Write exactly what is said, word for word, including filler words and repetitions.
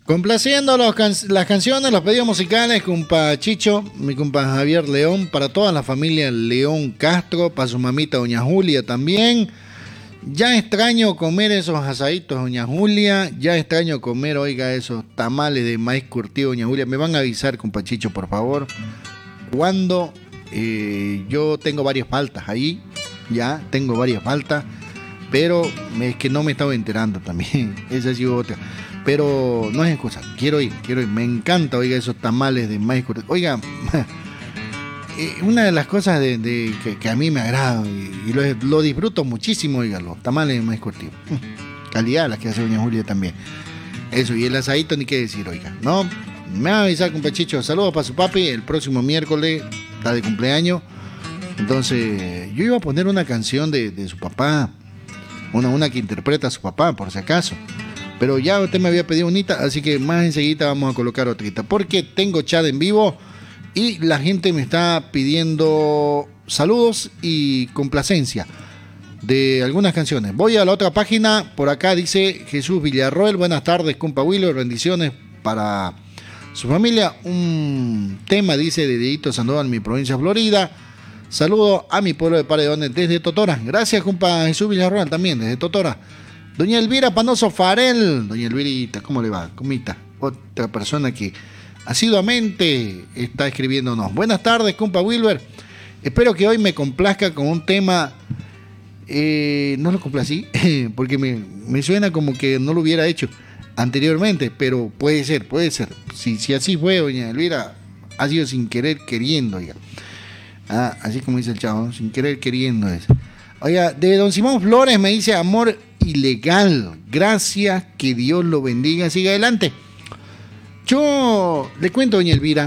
Complaciendo los can las canciones, los pedidos musicales, compa Chicho, mi compa Javier León, para toda la familia León Castro, para su mamita Doña Julia también. Ya extraño comer esos asaditos, Doña Julia, ya extraño comer, oiga, esos tamales de maíz curtido, Doña Julia. Me van a avisar, compa Chicho, por favor, cuando eh, yo tengo varias faltas ahí, ya tengo varias faltas, pero es que no me estaba enterando también, esa ha sido otra. Pero no es excusa, quiero ir, quiero ir. Me encanta, oiga, esos tamales de maíz curtido. Oiga, una de las cosas de, de, que, que a mí me agrada y, y lo, lo disfruto muchísimo, oiga, los tamales de maíz curtido. Calidad las que hace Doña Julia también. Eso, y el asadito ni qué decir, oiga, ¿no? Me va a avisar, compa Chicho. Saludos para su papi, el próximo miércoles está de cumpleaños. Entonces, yo iba a poner una canción de, de su papá, una, una que interpreta a su papá, por si acaso. Pero ya usted me había pedido unita, así que más enseguida vamos a colocar otrita. Porque tengo chat en vivo y la gente me está pidiendo saludos y complacencia de algunas canciones. Voy a la otra página, por acá dice Jesús Villarroel. Buenas tardes, compa Willow, bendiciones para su familia. Un tema, dice, de Dedito Sandoval, mi provincia de Florida. Saludo a mi pueblo de Paredones desde Totora. Gracias, compa Jesús Villarroel, también desde Totora. Doña Elvira Panoso Farel, doña Elvirita, ¿cómo le va? Comita, otra persona que asiduamente está escribiéndonos. Buenas tardes, compa Wilber. Espero que hoy me complazca con un tema. Eh, no lo complací, porque me, me suena como que no lo hubiera hecho anteriormente, pero puede ser, puede ser. Si, si así fue, doña Elvira, ha sido sin querer queriendo, oiga. Ah, así como dice el chavo, sin querer queriendo es. Oiga, de don Simón Flores me dice amor ilegal. Gracias, que Dios lo bendiga. Siga adelante. Yo le cuento, doña Elvira,